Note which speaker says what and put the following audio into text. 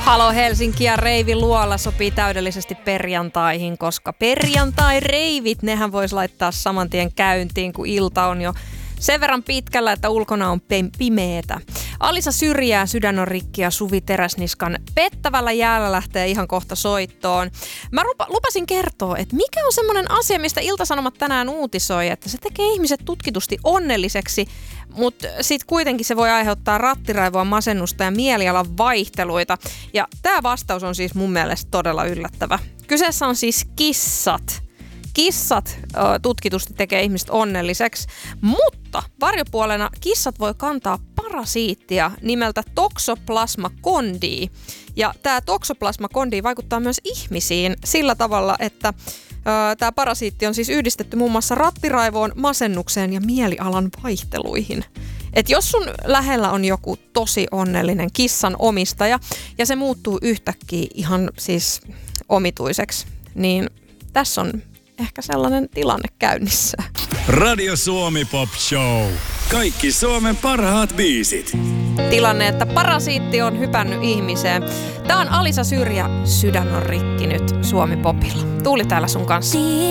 Speaker 1: Halo Helsinki ja Reivi Luola sopii täydellisesti perjantaihin, koska perjantai-reivit, nehän vois laittaa saman tien käyntiin, kun ilta on jo sen verran pitkällä, että ulkona on pimeetä. Alisa Syrjää, Sydän on rikki ja Suvi Teräsniskan pettävällä jäällä lähtee ihan kohta soittoon. Mä lupasin kertoa, että mikä on semmoinen asia, mistä Ilta-Sanomat tänään uutisoi, että se tekee ihmiset tutkitusti onnelliseksi, mutta sitten kuitenkin se voi aiheuttaa rattiraivoa, masennusta ja mielialan vaihteluita. Ja tämä vastaus on siis mun mielestä todella yllättävä. Kyseessä on siis kissat. Kissat tutkitusti tekee ihmiset onnelliseksi, mutta varjopuolena kissat voi kantaa parasiittia nimeltä Toxoplasma gondii. Ja tämä Toxoplasma gondii vaikuttaa myös ihmisiin sillä tavalla, että tämä parasiitti on siis yhdistetty muun muassa rattiraivoon, masennukseen ja mielialan vaihteluihin. Et jos sun lähellä on joku tosi onnellinen kissan omistaja ja se muuttuu yhtäkkiä ihan siis omituiseksi, niin tässä on ehkä sellainen tilanne käynnissä.
Speaker 2: Radio Suomi Pop Show. Kaikki Suomen parhaat biisit.
Speaker 1: Tilanne, että parasiitti on hypännyt ihmiseen. Tää on Alisa Syrjä, Sydän on rikki nyt Suomi Popilla. Tuuli täällä sun kanssa.